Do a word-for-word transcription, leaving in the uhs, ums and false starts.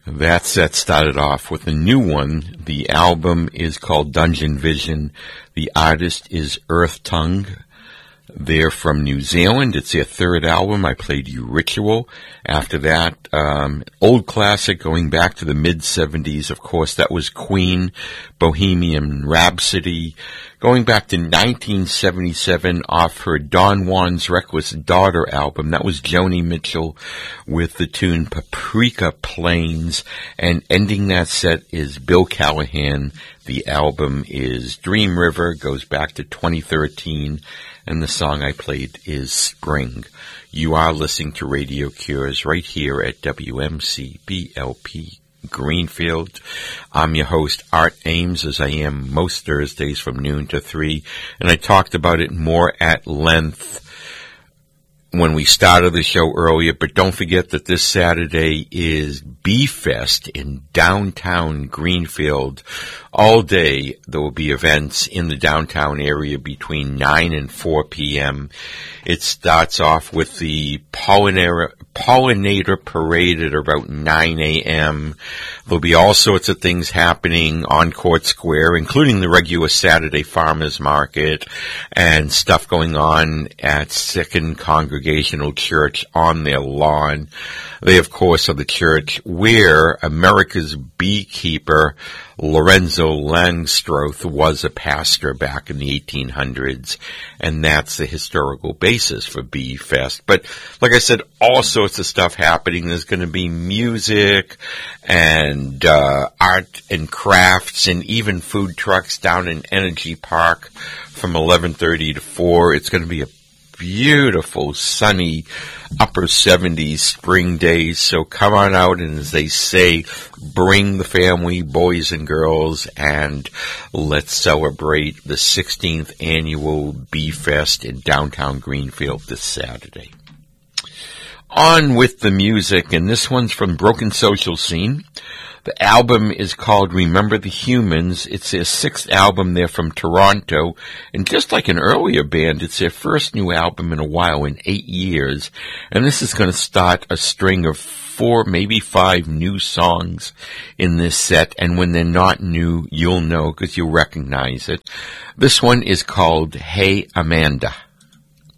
That set started off with a new one. The album is called Dungeon Vision. The artist is Earth Tongue. They're from New Zealand. It's their third album. I played you Ritual. After that, um, old classic going back to the mid-seventies. Of course, that was Queen, Bohemian Rhapsody. Going back to nineteen seventy-seven off her Don Juan's Reckless Daughter album. That was Joni Mitchell with the tune Paprika Plains. And ending that set is Bill Callahan. The album is Dream River, goes back to twenty thirteen. And the song I played is Spring. You are listening to Radio Cures right here at W M C B L P Greenfield. I'm your host, Art Ames, as I am most Thursdays from noon to three. And I talked about it more at length when we started the show earlier, but don't forget that this Saturday is B-Fest in downtown Greenfield. All day there will be events in the downtown area between nine and four p.m. It starts off with the Pollinator, Pollinator Parade at about nine a.m. There'll be all sorts of things happening on Court Square, including the regular Saturday Farmers Market and stuff going on at Second Congregational Church on their lawn. They, of course, are the church where America's beekeeper Lorenzo Langstroth was a pastor back in the eighteen hundreds, and that's the historical basis for Bee Fest. But like I said, all sorts of stuff happening. There's going to be music and uh, art and crafts and even food trucks down in Energy Park from eleven thirty to four. It's going to be a beautiful, sunny, upper seventies spring days. So come on out and, as they say, bring the family, boys and girls, and let's celebrate the sixteenth annual Bee Fest in downtown Greenfield this Saturday. On with the music, and this one's from Broken Social Scene. The album is called Remember the Humans. It's their sixth album. They're from Toronto. And just like an earlier band, it's their first new album in a while, in eight years. And this is going to start a string of four, maybe five new songs in this set. And when they're not new, you'll know because you'll recognize it. This one is called Hey Amanda.